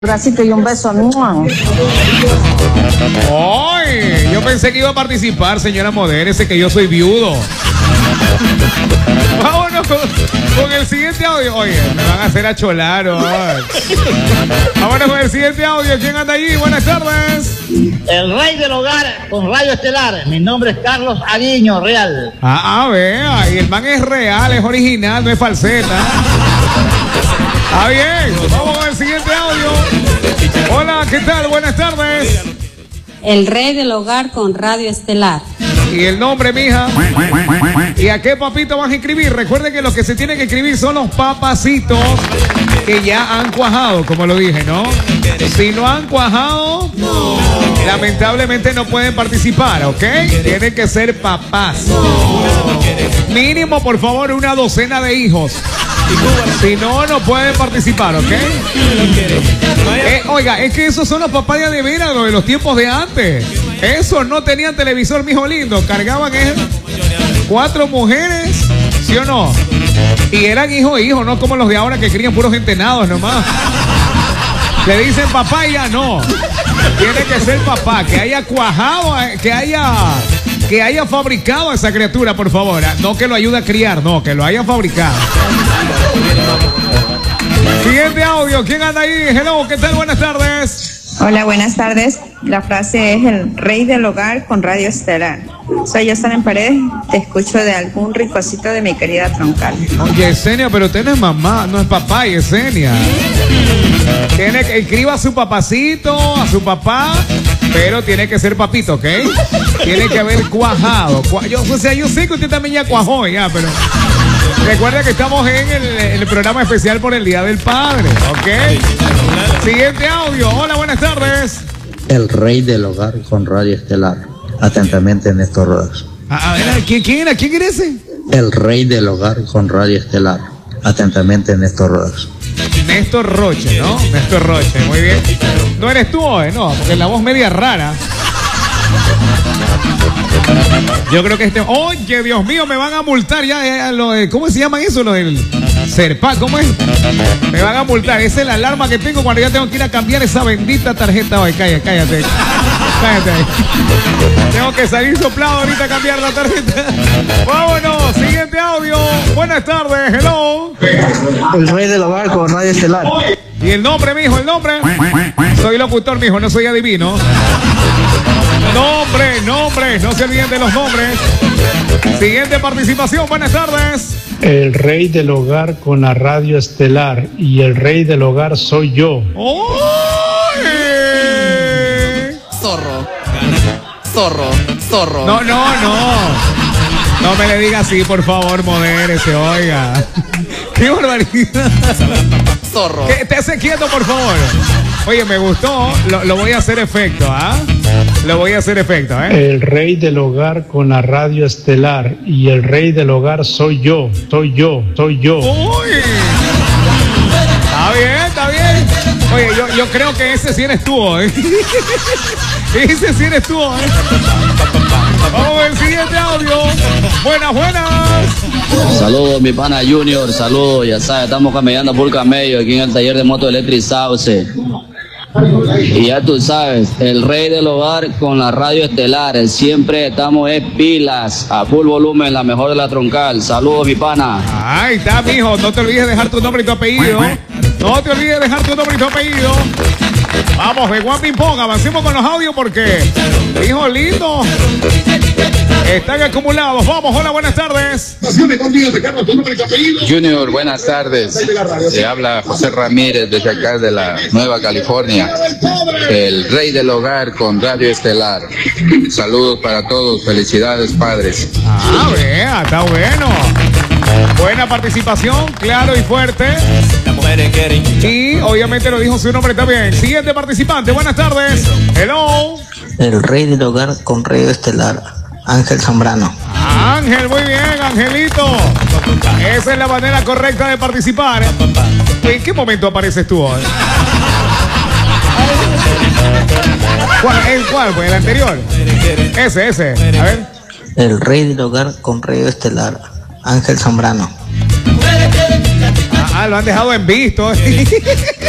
Abracito y un beso. ¡Ay! Yo pensé que iba a participar, señora, modérese, que yo soy viudo. Vámonos con el siguiente audio. Oye, me van a hacer acholar. Vámonos con el siguiente audio. ¿Quién anda allí? Buenas tardes. El rey del hogar con Radio Estelar. Mi nombre es Carlos Ariño, real. Vea. Y el man es real, es original, no es falseta. Ah, bien. Vamos con el siguiente audio. Hola, ¿qué tal? Buenas tardes. El rey del hogar con Radio Estelar. ¿Y el nombre, mija? ¿Y a qué papito vas a escribir? Recuerden que los que se tienen que escribir son los papacitos que ya han cuajado, como lo dije, ¿no? Si no han cuajado, lamentablemente no pueden participar, ¿ok? Tienen que ser papás. Mínimo, por favor, una docena de hijos. Si no, no pueden participar, ¿ok? Oiga, es que esos son los papás de veras, de los tiempos de antes. Esos no tenían televisor, mijo lindo. Cargaban 4 mujeres, ¿sí o no? Y eran hijo e hijo, no como los de ahora que crían puros entenados nomás. Le dicen papá y ya no. Tiene que ser papá, que haya cuajado, que haya fabricado a esa criatura, por favor. No que lo ayude a criar, no, que lo haya fabricado. Siguiente audio, ¿quién anda ahí? Hello, ¿qué tal? Buenas tardes. Hola, buenas tardes. La frase es el rey del hogar con Radio Estelar. Soy Yesenia Paredes, te escucho de algún rinconcito de mi querida Troncal. Oye, Yesenia, pero usted no es mamá, no es papá, Yesenia. Tiene que escriba a su papacito, a su papá, pero tiene que ser papito, ¿ok? Tiene que haber cuajado. Yo sé que usted también ya cuajó, ya, pero recuerda que estamos en el programa especial por el Día del Padre, ¿ok? Siguiente audio. Hola, buenas tardes. El rey del hogar con Radio Estelar. Atentamente, Néstor Rodas. A ver, ¿quién era? ¿Quién era ese? El rey del hogar con Radio Estelar. Atentamente, Néstor Rodas. Néstor Roche, ¿no? Néstor Roche, muy bien. No eres tú hoy, no, porque la voz media rara. Yo creo que oye, Dios mío, me van a multar ya lo de, ¿cómo se llaman eso? Lo del Serpa, ¿cómo es? Me van a multar, esa es la alarma que tengo cuando ya tengo que ir a cambiar esa bendita tarjeta. Ay, cállate. Tengo que salir soplado ahorita a cambiar la tarjeta. Vámonos, siguiente audio. Buenas tardes, hello. El rey del hogar con Radio Estelar. ¿Y el nombre, mijo? ¿El nombre? Soy locutor, mijo, no soy adivino. Nombre, no se olviden de los nombres. Siguiente participación, buenas tardes. El rey del hogar con la Radio Estelar y el rey del hogar soy yo. Zorro. No me le diga así, por favor, modérese, oiga. Qué barbaridad. Zorro. Te hace quieto, por favor. Oye, me gustó, lo voy a hacer efecto, ¿ah? Lo voy a hacer efecto, ¿eh? El rey del hogar con la Radio Estelar y el rey del hogar soy yo. Uy. Está bien. Oye, yo creo que ese sí eres tú, ¿eh? Ese sí eres tú, ¿eh? Vamos al siguiente audio. Buenas. Saludos, mi pana Junior, saludos, ya sabes, estamos camellando por camello aquí en el taller de moto Electrizauce. Y ya tú sabes, el rey del hogar con la Radio Estelar, siempre estamos en pilas, a full volumen, la mejor de la Troncal. Saludos, mi pana. Ahí está, mijo, no te olvides de dejar tu nombre y tu apellido. No te olvides de dejar tu nombre y tu apellido. Vamos, de Juan Pimpón, avancemos con los audios porque, hijo lindo, están acumulados. Vamos, hola, buenas tardes. Junior, buenas tardes. Se habla José Ramírez desde acá de la Nueva California. El rey del hogar con Radio Estelar. Saludos para todos, felicidades, padres. Vea, está bueno. Buena participación, claro y fuerte. Y obviamente lo dijo su nombre también. Siguiente participante, buenas tardes. Hello. El rey del hogar con Radio Estelar. Ángel Zambrano. Ángel, muy bien, Angelito. Esa es la manera correcta de participar. ¿En qué momento apareces tú hoy? ¿Cuál? Pues el anterior. Ese. A ver. El rey del hogar con Radio Estelar. Ángel Zambrano. Lo han dejado en visto.